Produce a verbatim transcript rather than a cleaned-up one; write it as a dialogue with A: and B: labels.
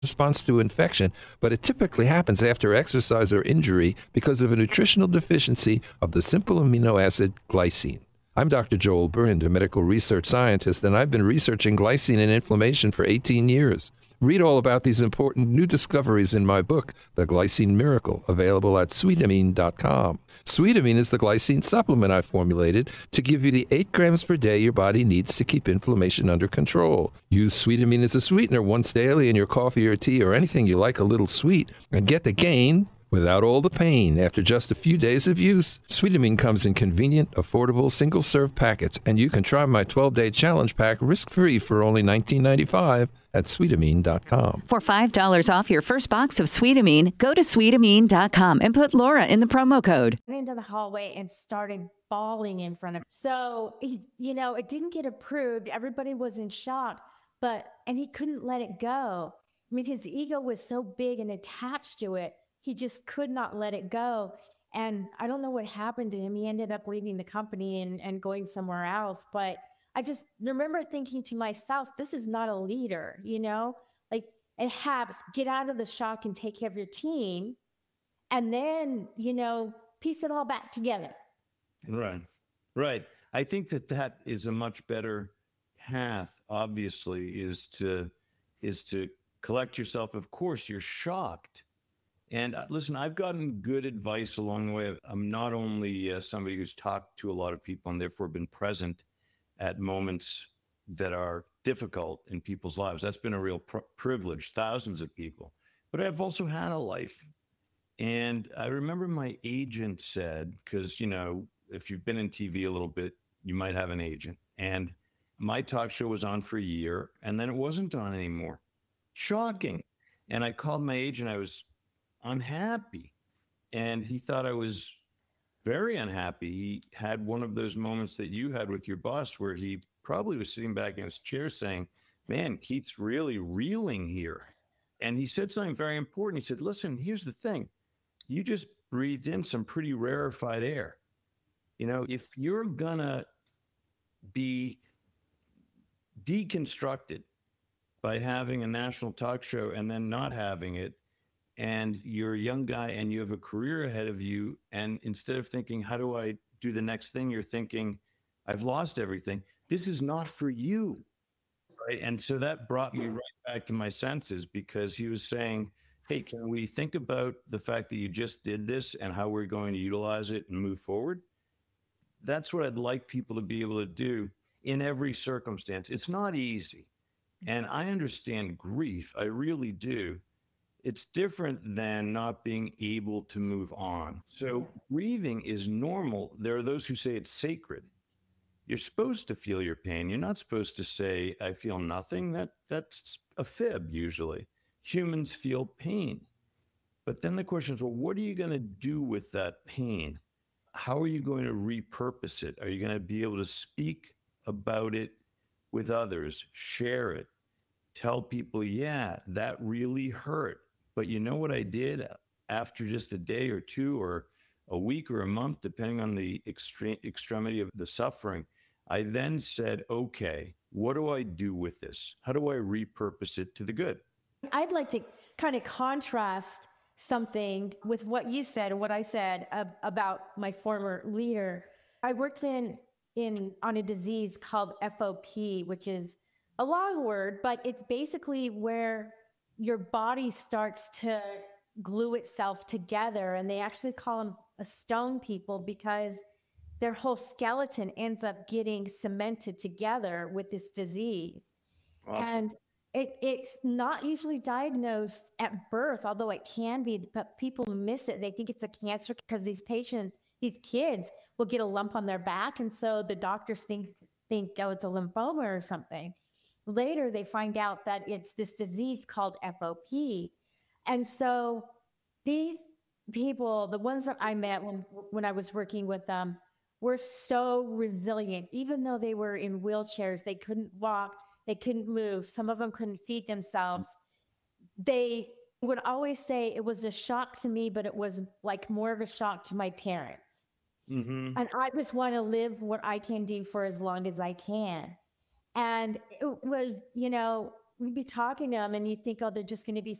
A: response to infection, but it typically happens after exercise or injury because of a nutritional deficiency of the simple amino acid glycine. I'm Doctor Joel Burnd, a medical research scientist, and I've been researching glycine and inflammation for eighteen years. Read all about these important new discoveries in my book, The Glycine Miracle, available at sweetamine dot com. Sweetamine is the glycine supplement I formulated to give you the eight grams per day your body needs to keep inflammation under control. Use Sweetamine as a sweetener once daily in your coffee or tea or anything you like a little sweet, and get the gain without all the pain after just a few days of use. Sweetamine comes in convenient, affordable, single-serve packets, and you can try my twelve-day challenge pack risk-free for only nineteen ninety-five at sweetamine dot com.
B: For five dollars off your first box of Sweetamine, go to sweetamine dot com and put Laura in the promo code.
C: Went into the hallway and started bawling in front of him. So, he, you know, it didn't get approved. Everybody was in shock, but, and he couldn't let it go. I mean, his ego was so big and attached to it. He just could not let it go. And I don't know what happened to him. He ended up leaving the company and, and going somewhere else. But I just remember thinking to myself, this is not a leader, you know, like it has get out of the shock and take care of your team. And then, you know, piece it all back together.
D: Right. Right. I think that that is a much better path, obviously, is to, is to collect yourself. Of course, you're shocked. And uh, listen, I've gotten good advice along the way. I'm not only uh, somebody who's talked to a lot of people and therefore been present at moments that are difficult in people's lives. That's been a real pr- privilege, thousands of people. But I've also had a life. And I remember my agent said, because, you know, if you've been in T V a little bit, you might have an agent. And my talk show was on for a year, and then it wasn't on anymore. Shocking. And I called my agent. I was unhappy. And he thought I was very unhappy. He had one of those moments that you had with your boss where he probably was sitting back in his chair saying, man, Keith's really reeling here. And he said something very important. He said, listen, here's the thing. You just breathed in some pretty rarefied air. You know, if you're gonna be deconstructed by having a national talk show and then not having it, and you're a young guy and you have a career ahead of you, and instead of thinking, how do I do the next thing, you're thinking, I've lost everything. This is not for you, right? And so that brought me right back to my senses, because he was saying, hey, can we think about the fact that you just did this and how we're going to utilize it and move forward? That's what I'd like people to be able to do in every circumstance. It's not easy. And I understand grief. I really do. It's different than not being able to move on. So grieving is normal. There are those who say it's sacred. You're supposed to feel your pain. You're not supposed to say, I feel nothing. That that's a fib usually. Humans feel pain. But then the question is, well, what are you going to do with that pain? How are you going to repurpose it? Are you going to be able to speak about it with others, share it, tell people, yeah, that really hurt. But you know what I did after just a day or two or a week or a month, depending on the extreme extremity of the suffering? I then said, okay, what do I do with this? How do I repurpose it to the good?
C: I'd like to kind of contrast something with what you said and what I said uh, about my former leader. I worked in, in on a disease called F O P, which is a long word, but it's basically where your body starts to glue itself together. And they actually call them a stone people because their whole skeleton ends up getting cemented together with this disease. Wow. And it, it's not usually diagnosed at birth, although it can be, but people miss it. They think it's a cancer because these patients, these kids will get a lump on their back. And so the doctors think, think, oh, it's a lymphoma or something. Later, they find out that it's this disease called F O P. And so these people, the ones that I met when, when I was working with them, were so resilient. Even though they were in wheelchairs, they couldn't walk, they couldn't move. Some of them couldn't feed themselves. They would always say it was a shock to me, but it was like more of a shock to my parents. Mm-hmm. And I just want to live what I can do for as long as I can. And it was, you know, we'd be talking to them and you think, oh, they're just going to be